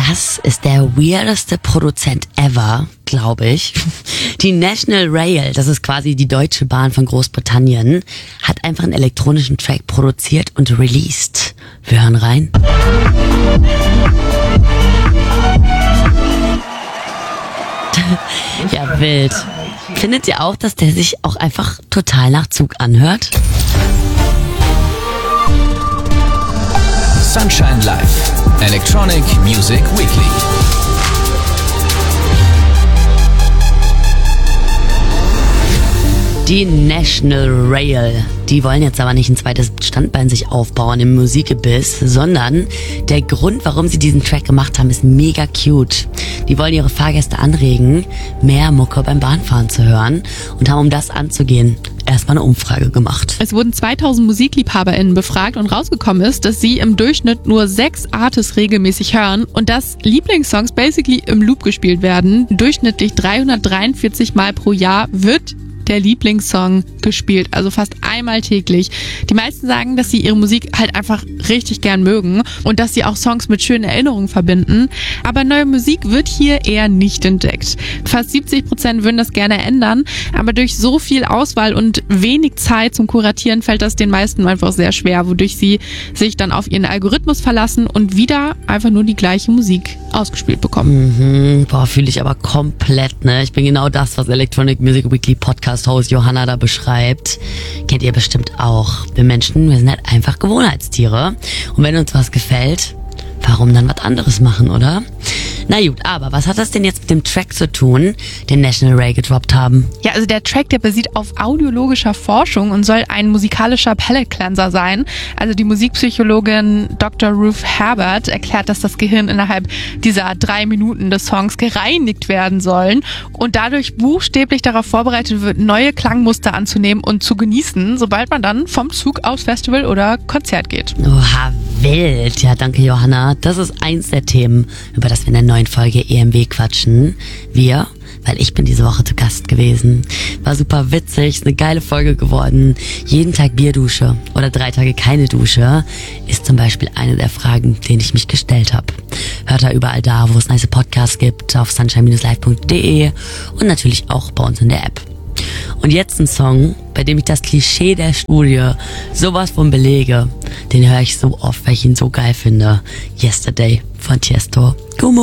Das ist der weirdeste Produzent ever, glaube ich. Die National Rail, das ist quasi die Deutsche Bahn von Großbritannien, hat einfach einen elektronischen Track produziert und released. Wir hören rein. Ja, wild. Findet ihr auch, dass der sich auch einfach total nach Zug anhört? Sunshine Live, Electronic Music Weekly. Die National Rail, die wollen jetzt aber nicht ein zweites Standbein sich aufbauen im Musikgebiss, sondern der Grund, warum sie diesen Track gemacht haben, ist mega cute. Die wollen ihre Fahrgäste anregen, mehr Mucke beim Bahnfahren zu hören und haben, um das anzugehen, erstmal eine Umfrage gemacht. Es wurden 2000 MusikliebhaberInnen befragt und rausgekommen ist, dass sie im Durchschnitt nur 6 Artists regelmäßig hören und dass Lieblingssongs basically im Loop gespielt werden. Durchschnittlich 343 Mal pro Jahr wird der Lieblingssong gespielt, also fast einmal täglich. Die meisten sagen, dass sie ihre Musik halt einfach richtig gern mögen und dass sie auch Songs mit schönen Erinnerungen verbinden. Aber neue Musik wird hier eher nicht entdeckt. Fast 70% würden das gerne ändern, aber durch so viel Auswahl und wenig Zeit zum Kuratieren fällt das den meisten einfach sehr schwer, wodurch sie sich dann auf ihren Algorithmus verlassen und wieder einfach nur die gleiche Musik ausgespielt bekommen. Boah, fühle ich aber komplett, ne? Ich bin genau das, was Electronic Music Weekly Podcast-Host Johanna da beschreibt. Kennt ihr bestimmt auch. Wir Menschen, wir sind halt einfach Gewohnheitstiere. Und wenn uns was gefällt, warum dann was anderes machen, oder? Na gut, aber was hat das denn jetzt mit dem Track zu tun, den National Rail gedroppt haben? Ja, also der Track, der basiert auf audiologischer Forschung und soll ein musikalischer Palette Cleanser sein. Also die Musikpsychologin Dr. Ruth Herbert erklärt, dass das Gehirn innerhalb dieser 3 Minuten des Songs gereinigt werden sollen und dadurch buchstäblich darauf vorbereitet wird, neue Klangmuster anzunehmen und zu genießen, sobald man dann vom Zug aufs Festival oder Konzert geht. Oha, wild. Ja, danke Johanna. Das ist eins der Themen, über das wir in der neuen Folge EMW quatschen. Weil ich bin diese Woche zu Gast gewesen. War super witzig, ist eine geile Folge geworden. Jeden Tag Bierdusche oder 3 Tage keine Dusche ist zum Beispiel eine der Fragen, denen ich mich gestellt habe. Hört da überall da, wo es nice Podcasts gibt, auf sunshine-live.de und natürlich auch bei uns in der App. Und jetzt ein Song, bei dem ich das Klischee der Studie sowas von belege. Den höre ich so oft, weil ich ihn so geil finde. Yesterday von Tiesto.